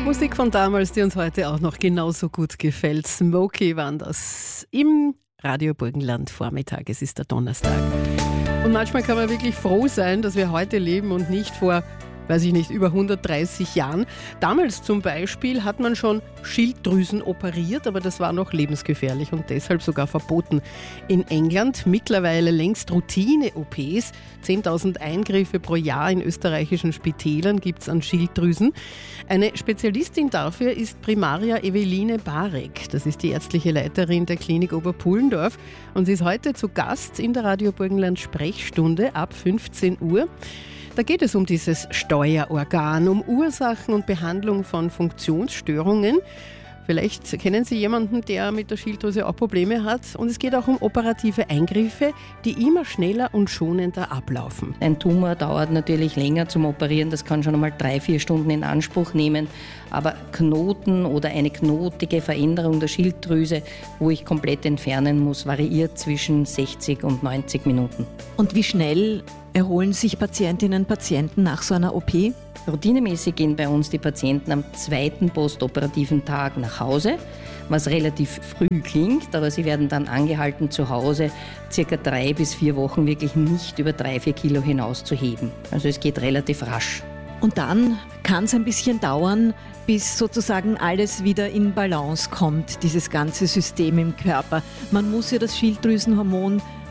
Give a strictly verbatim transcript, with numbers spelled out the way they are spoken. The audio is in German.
Musik von damals, die uns heute auch noch genauso gut gefällt. Smokey waren das im Radio Burgenland Vormittag. Es ist der Donnerstag. Und manchmal kann man wirklich froh sein, dass wir heute leben und nicht vor, weiß ich nicht, über hundertdreißig Jahren. Damals zum Beispiel hat man schon Schilddrüsen operiert, aber das war noch lebensgefährlich und deshalb sogar verboten. In England mittlerweile längst Routine-O Ps. zehntausend Eingriffe pro Jahr in österreichischen Spitälern gibt es an Schilddrüsen. Eine Spezialistin dafür ist Primaria Eveline Barek. Das ist die ärztliche Leiterin der Klinik Oberpullendorf und sie ist heute zu Gast in der Radio Burgenland Sprechstunde ab fünfzehn Uhr. Da geht es um dieses Steuerorgan, um Ursachen und Behandlung von Funktionsstörungen. Vielleicht kennen Sie jemanden, der mit der Schilddrüse auch Probleme hat. Und es geht auch um operative Eingriffe, die immer schneller und schonender ablaufen. Ein Tumor dauert natürlich länger zum Operieren. Das kann schon einmal drei, vier Stunden in Anspruch nehmen. Aber Knoten oder eine knotige Veränderung der Schilddrüse, wo ich komplett entfernen muss, variiert zwischen sechzig und neunzig Minuten. Und wie schnell erholen sich Patientinnen und Patienten nach so einer O P? Routinemäßig gehen bei uns die Patienten am zweiten postoperativen Tag nach Hause, was relativ früh klingt, aber sie werden dann angehalten, zu Hause circa drei bis vier Wochen wirklich nicht über drei, vier Kilo hinaus zu heben. Also es geht relativ rasch. Und dann kann es ein bisschen dauern, bis sozusagen alles wieder in Balance kommt, dieses ganze System im Körper. Man muss ja das Schilddrüsenhormon